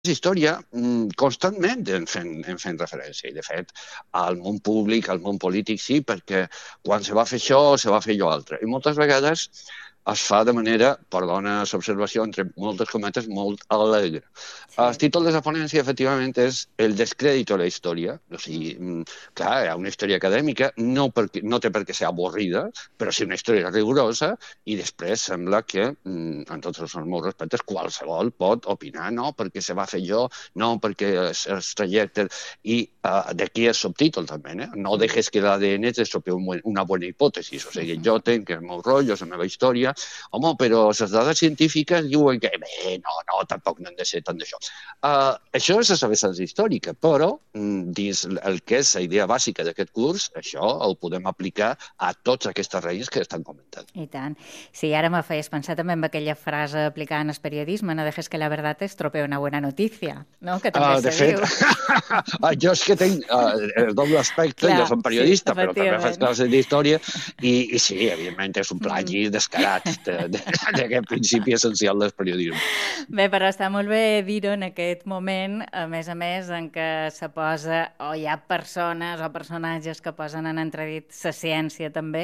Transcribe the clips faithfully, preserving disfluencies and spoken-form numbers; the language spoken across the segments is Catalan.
història constantment en fent, en fent referència. I, de fet, al món públic, al món polític, sí, perquè quan se va fer això, se va fer allò altre. I moltes vegades es fa de manera, perdona l'observació, entre moltes cometes, molt alegre. Sí. El títol de la ponència, efectivament, és el descrèdit de la història. O sigui, clar, hi ha una història acadèmica, no, perquè, no té per què ser avorrida, però sí una història rigorosa, i després sembla que, en tots els meus respectes, qualsevol pot opinar, no, perquè se va fer jo, no, perquè es, es trajecte... I uh, d'aquí el subtítol, també, eh? No dejes que l'A D N t'estropei una bona hipòtesi. O sigui, jo tenc el meu rotllo, la meva història. Home, però les dades científiques diuen que bé, no, no, tampoc no han de ser tant d'això. Uh, això és la vessant històrica, però dins el que és la idea bàsica d'aquest curs, això ho podem aplicar a tots aquestes raïns que estan comentant. I tant. Sí, ara me feies pensar també en aquella frase aplicada en el periodisme, no dejes que la verdad te estropee una buena noticia, no? Que també uh, se fet, diu. Jo és que tinc uh, el doble aspecte, clar, jo soc periodista, sí, però també faig classes d'història, i, i sí, evidentment, és un plagi descarat d'aquest principi essencial del periodisme. Bé, però està molt bé dir-ho en aquest moment, a més a més, en què se posa, o hi ha persones o personatges que posen en entredit la ciència també,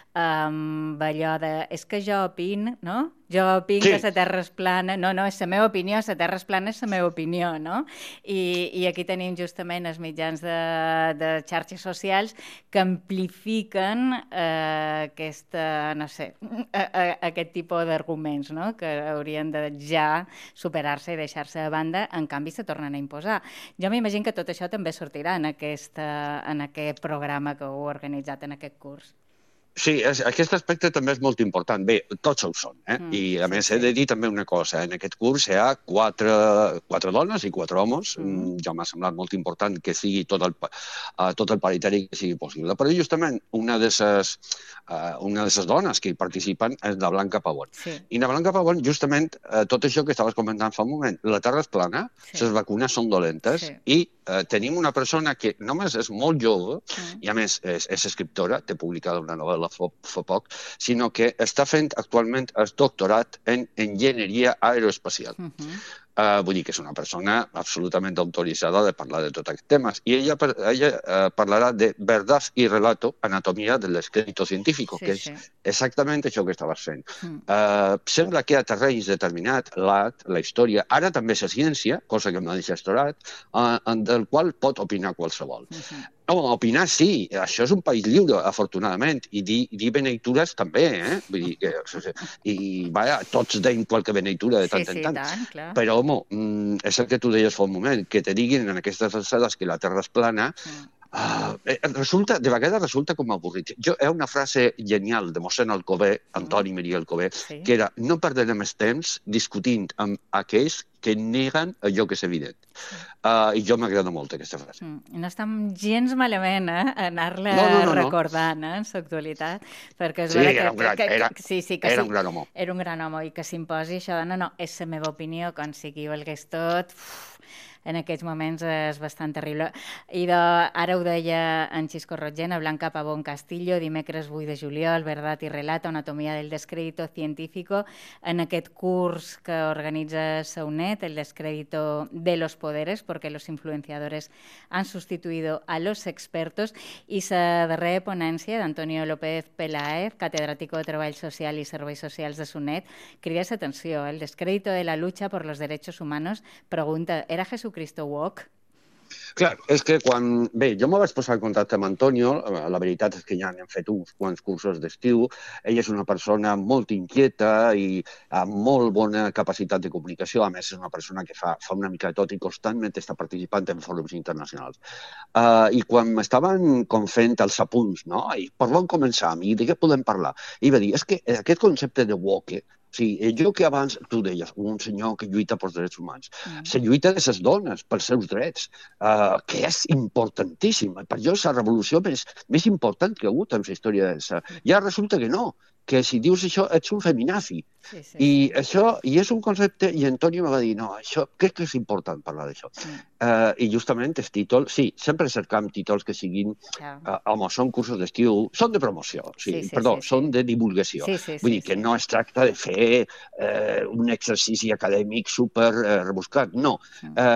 amb allò de, és que jo opino, no? Jo opino sí. que la Terra és plana. No, no, és la meva opinió, la Terra és plana és la meva opinió, no? I, i aquí tenim justament els mitjans de, de xarxes socials que amplifiquen eh, aquesta, no sé, a, a, aquest tipus d'arguments, no? Que haurien de ja superar-se i deixar-se de banda, en canvi se tornen a imposar. Jo m'imagino que tot això també sortirà en, aquesta, en aquest programa que heu organitzat en aquest curs. Sí, és, aquest aspecte també és molt important. Bé, tots ho són, eh? Mm, I a sí, més he de dir també una cosa. En aquest curs hi ha quatre, quatre dones i quatre homes. Mm. Ja m'ha semblat molt important que sigui tot el, uh, tot el paritari que sigui possible. Però justament una de les uh, una de les dones que hi participen és la Blanca Pavón. Sí. I la Blanca Pavón, justament, uh, tot això que estaves comentant fa un moment, la Terra és plana, sí. Les vacunes són dolentes, sí. I uh, tenim una persona que només és molt jove, mm. i a més és, és escriptora, té publicada una novel·la Fa, fa poc, sinó que està fent actualment el doctorat en enginyeria aeroespacial. Uh-huh. Uh, vull dir que és una persona absolutament autoritzada de parlar de tots aquests temes. I ella, ella uh, parlarà de verdad y relato, anatomia del descrédito científico, sí, que és sí. Exactament això que estaves fent. Uh-huh. Uh, sembla que a terrenys determinat, l'art, la història, ara també la ciència, cosa que m'ha deixat estorat, uh, del qual pot opinar qualsevol. Uh-huh. No, opinar sí, això és un país lliure, afortunadament, i dir, dir beneitures també, eh? Vull dir que, i, vaja, tots deim qualque beneitura de tant sí, en tant. Sí, tant, clar. Però, home, és el que tu deies fa un moment, que te diguin en aquestes alçades que la Terra és plana, mm. Uh, resulta, de vegades resulta com avorrit. Jo, hi ha una frase genial de mossèn Alcover, Antoni Maria Alcover, sí. Que era no perdrem més temps discutint amb aquells que neguen allò que és evident. Uh, I jo m'agrada molt aquesta frase. Mm. No està gens malament, eh? Anar-la no, no, no, recordant, eh? En l'actualitat. Perquè és sí, que, era un gran, que, que, era, sí, sí, que era sí, un gran home. Era un gran home i que s'imposi això de no, no, és la meva opinió, com sigui valgués tot... Uf, en aquests moments és bastant terrible. I de, ara ho deia en Xisco Rotgena, Blanca Pavón Castillo, dimecres vuit de juliol, Verdad y Relato, Anatomía del Descrédito Científico, en aquest curs que organitza SAUNET, el descrédito de los poderes, porque los influenciadores han sustituido a los expertos, i la darrera ponència d'Antonio López Peláez, catedrático de Treball Social i Serveis Socials de SUNET, crida atenció, el descrédito de la lucha por los derechos humanos, pregunta, ¿era Jesucristo woke? Clar, és que quan... Bé, jo me vaig posar en contacte amb Antonio, la veritat és que ja n'hem fet uns quants cursos d'estiu, ell és una persona molt inquieta i amb molt bona capacitat de comunicació, a més és una persona que fa, fa una mica de tot i constantment està participant en fòrums internacionals. Uh, I quan m'estaven com fent els apunts, no? I per on començar? I de què podem parlar? I va dir, és que aquest concepte de woke, sí, allò que abans tu deies, un senyor que lluita pels drets humans, mm. la lluita de les dones pels seus drets, uh, que és importantíssima. Per jo és la revolució més, més important que ha hagut en la història de sa. Ja resulta que no, que si dius això ets un feminazi. Sí, sí, I sí. això, i és un concepte, i Antonio em va dir, no, això, crec que és important parlar d'això. Mm. Uh, I justament els títols, sí, sempre cercam títols que siguin, yeah. uh, home, són cursos d'estiu, són de promoció, sí, sí, sí, perdó, sí, són sí. de divulgació. Sí, sí, Vull sí, dir que sí. no es tracta de fer uh, un exercici acadèmic super uh, rebuscat, no. Mm. Uh,